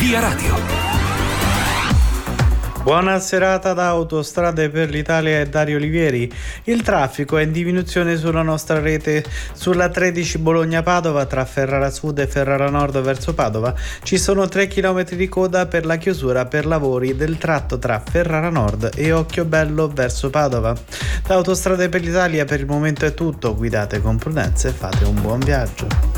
Via Radio. Buona serata da Autostrade per l'Italia e Dario Olivieri. Il traffico è in diminuzione sulla nostra rete. Sulla 13 Bologna-Padova tra Ferrara Sud e Ferrara Nord verso Padova ci sono 3 km di coda per la chiusura per lavori del tratto tra Ferrara Nord e Occhiobello verso Padova. Da Autostrade per l'Italia per il momento è tutto. Guidate con prudenza e fate un buon viaggio.